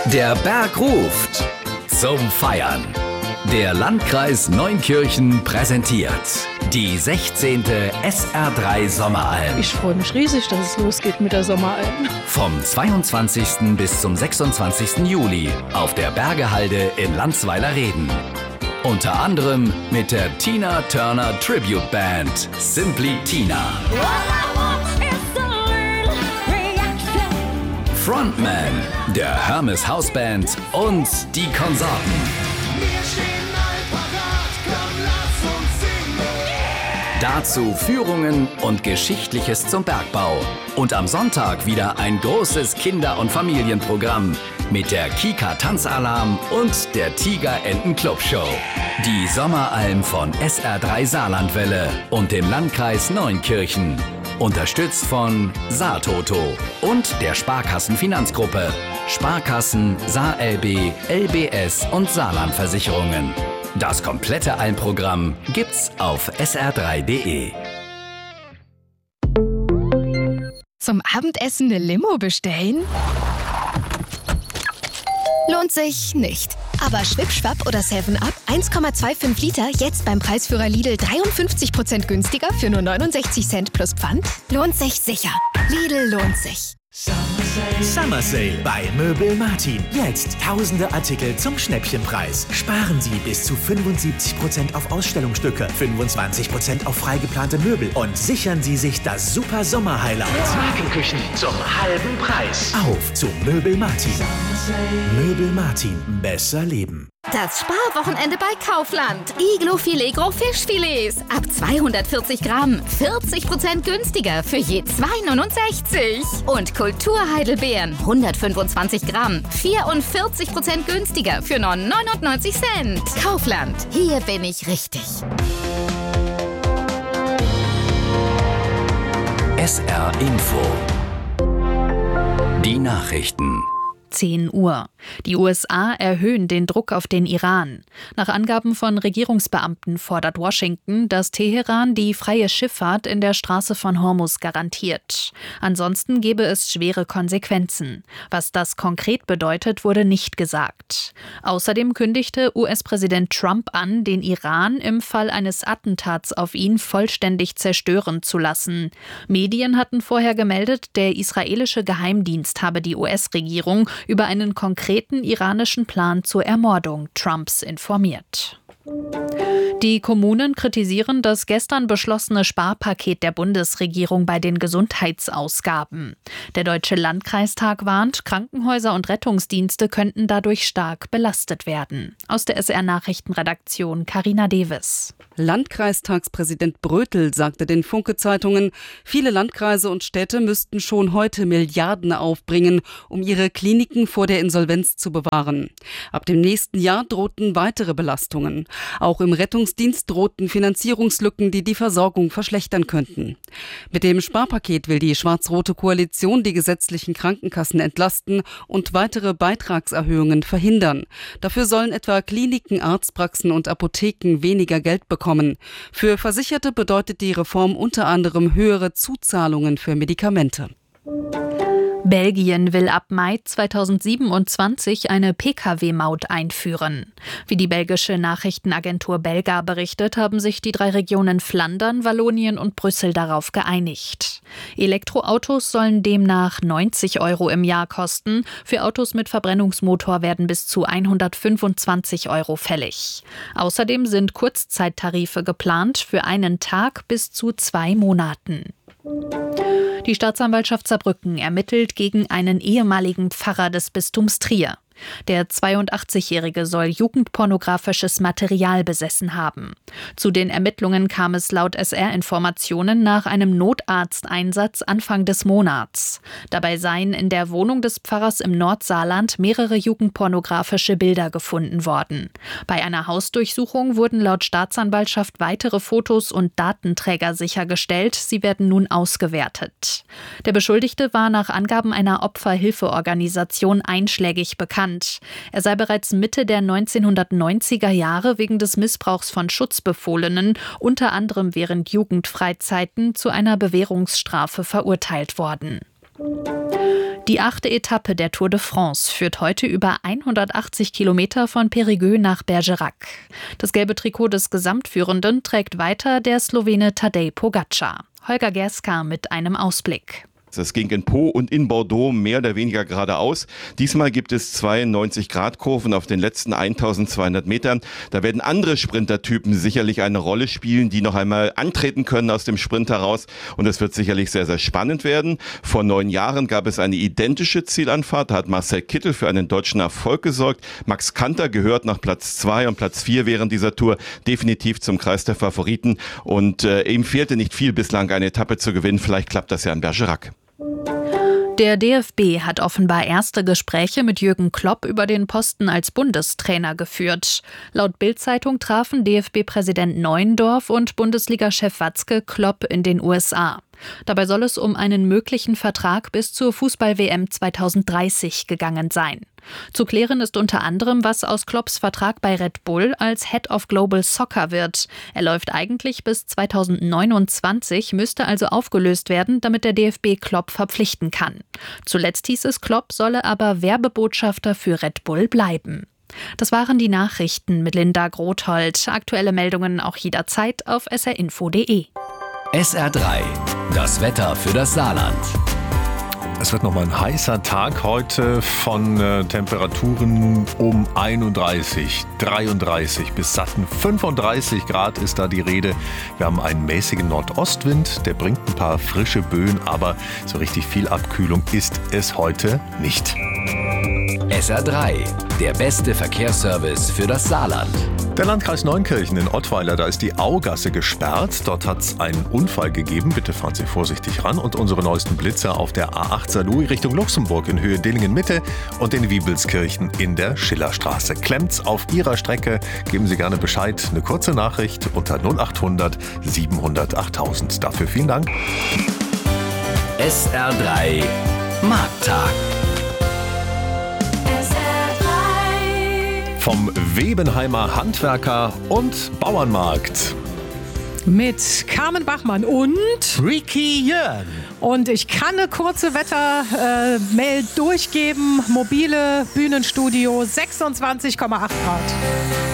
Der Berg ruft zum Feiern. Der Landkreis Neunkirchen präsentiert die 16. SR3 Sommeralm. Ich freue mich riesig, dass es losgeht mit der Sommeralm. Vom 22. bis zum 26. Juli auf der Bergehalde in Landsweiler-Reden. Unter anderem mit der Tina Turner Tribute Band Simply Tina. Frontman, der Hermes Hausband und die Konsorten. Dazu Führungen und Geschichtliches zum Bergbau. Und am Sonntag wieder ein großes Kinder- und Familienprogramm mit der Kika Tanzalarm und der Tiger Enten Club Show. Die Sommeralm von SR3 Saarlandwelle und dem Landkreis Neunkirchen. Unterstützt von Saartoto und der Sparkassenfinanzgruppe. Sparkassen, SaarLB, LBS und Saarlandversicherungen. Das komplette Almprogramm gibt's auf sr3.de. Zum Abendessen eine Limo bestellen? Lohnt sich nicht. Aber Schwipp-Schwapp oder 7-Up 1,25 Liter jetzt beim Preisführer Lidl 53% günstiger für nur 69 Cent plus Pfand? Lohnt sich sicher. Lidl lohnt sich. Summer Sale bei Möbel Martin. Jetzt tausende Artikel zum Schnäppchenpreis. Sparen Sie bis zu 75% auf Ausstellungsstücke, 25% auf freigeplante Möbel und sichern Sie sich das super Sommer-Highlight. Markenküchen zum halben Preis. Auf zu Möbel Martin. Möbel Martin. Besser leben. Das Sparwochenende bei Kaufland. Iglo-Filet Gros Fischfilets. Ab 240 Gramm. 40% günstiger für je 2,69. Und Kulturheidelbeeren. 125 Gramm. 44% günstiger für nur 99 Cent. Kaufland. Hier bin ich richtig. SR Info. Die Nachrichten. 10 Uhr. Die USA erhöhen den Druck auf den Iran. Nach Angaben von Regierungsbeamten fordert Washington, dass Teheran die freie Schifffahrt in der Straße von Hormuz garantiert. Ansonsten gebe es schwere Konsequenzen. Was das konkret bedeutet, wurde nicht gesagt. Außerdem kündigte US-Präsident Trump an, den Iran im Fall eines Attentats auf ihn vollständig zerstören zu lassen. Medien hatten vorher gemeldet, der israelische Geheimdienst habe die US-Regierung über einen konkreten iranischen Plan zur Ermordung Trumps informiert. Die Kommunen kritisieren das gestern beschlossene Sparpaket der Bundesregierung bei den Gesundheitsausgaben. Der Deutsche Landkreistag warnt, Krankenhäuser und Rettungsdienste könnten dadurch stark belastet werden. Aus der SR-Nachrichtenredaktion Carina Devis. Landkreistagspräsident Brötel sagte den Funke-Zeitungen, viele Landkreise und Städte müssten schon heute Milliarden aufbringen, um ihre Kliniken vor der Insolvenz zu bewahren. Ab dem nächsten Jahr drohten weitere Belastungen. Auch im Rettungsdienst drohten Finanzierungslücken, die die Versorgung verschlechtern könnten. Mit dem Sparpaket will die schwarz-rote Koalition die gesetzlichen Krankenkassen entlasten und weitere Beitragserhöhungen verhindern. Dafür sollen etwa Kliniken, Arztpraxen und Apotheken weniger Geld bekommen. Für Versicherte bedeutet die Reform unter anderem höhere Zuzahlungen für Medikamente. Belgien will ab Mai 2027 eine Pkw-Maut einführen. Wie die belgische Nachrichtenagentur Belga berichtet, haben sich die 3 Regionen Flandern, Wallonien und Brüssel darauf geeinigt. Elektroautos sollen demnach 90 € im Jahr kosten. Für Autos mit Verbrennungsmotor werden bis zu 125 € fällig. Außerdem sind Kurzzeittarife geplant für einen Tag bis zu 2 Monaten. Die Staatsanwaltschaft Saarbrücken ermittelt gegen einen ehemaligen Pfarrer des Bistums Trier. Der 82-Jährige soll jugendpornografisches Material besessen haben. Zu den Ermittlungen kam es laut SR-Informationen nach einem Notarzteinsatz Anfang des Monats. Dabei seien in der Wohnung des Pfarrers im Nordsaarland mehrere jugendpornografische Bilder gefunden worden. Bei einer Hausdurchsuchung wurden laut Staatsanwaltschaft weitere Fotos und Datenträger sichergestellt. Sie werden nun ausgewertet. Der Beschuldigte war nach Angaben einer Opferhilfeorganisation einschlägig bekannt. Er sei bereits Mitte der 1990er Jahre wegen des Missbrauchs von Schutzbefohlenen, unter anderem während Jugendfreizeiten, zu einer Bewährungsstrafe verurteilt worden. Die 8. Etappe der Tour de France führt heute über 180 Kilometer von Périgueux nach Bergerac. Das gelbe Trikot des Gesamtführenden trägt weiter der Slowene Tadej Pogačar. Holger Gerska mit einem Ausblick. Es ging in Pau und in Bordeaux mehr oder weniger geradeaus. Diesmal gibt es 92-Grad-Kurven auf den letzten 1200 Metern. Da werden andere Sprintertypen sicherlich eine Rolle spielen, die noch einmal antreten können aus dem Sprint heraus. Und es wird sicherlich sehr, sehr spannend werden. Vor 9 Jahren gab es eine identische Zielanfahrt. Da hat Marcel Kittel für einen deutschen Erfolg gesorgt. Max Kanter gehört nach Platz 2 und Platz 4 während dieser Tour definitiv zum Kreis der Favoriten. Und ihm fehlte nicht viel bislang, eine Etappe zu gewinnen. Vielleicht klappt das ja in Bergerac. Der DFB hat offenbar erste Gespräche mit Jürgen Klopp über den Posten als Bundestrainer geführt. Laut Bild-Zeitung trafen DFB-Präsident Neuendorf und Bundesliga-Chef Watzke Klopp in den USA. Dabei soll es um einen möglichen Vertrag bis zur Fußball-WM 2030 gegangen sein. Zu klären ist unter anderem, was aus Klopps Vertrag bei Red Bull als Head of Global Soccer wird. Er läuft eigentlich bis 2029, müsste also aufgelöst werden, damit der DFB Klopp verpflichten kann. Zuletzt hieß es, Klopp solle aber Werbebotschafter für Red Bull bleiben. Das waren die Nachrichten mit Linda Grothold. Aktuelle Meldungen auch jederzeit auf srinfo.de. SR3, das Wetter für das Saarland. Es wird nochmal ein heißer Tag heute, von Temperaturen um 31, 33 bis satten 35 Grad ist da die Rede. Wir haben einen mäßigen Nordostwind, der bringt ein paar frische Böen, aber so richtig viel Abkühlung ist es heute nicht. SR3, der beste Verkehrsservice für das Saarland. Der Landkreis Neunkirchen in Ottweiler, da ist die Augasse gesperrt. Dort hat es einen Unfall gegeben. Bitte fahren Sie vorsichtig ran. Und unsere neuesten Blitzer auf der A8 Saarlouis Richtung Luxemburg in Höhe Dillingen-Mitte und in Wiebelskirchen in der Schillerstraße. Klemmt's auf Ihrer Strecke? Geben Sie gerne Bescheid. Eine kurze Nachricht unter 0800 700 8000. Dafür vielen Dank. SR3 Markttag. Vom Webenheimer Handwerker- und Bauernmarkt. Mit Carmen Bachmann und Ricky Jörn. Und ich kann eine kurze Wettermail durchgeben. Mobile Bühnenstudio 26,8 Grad.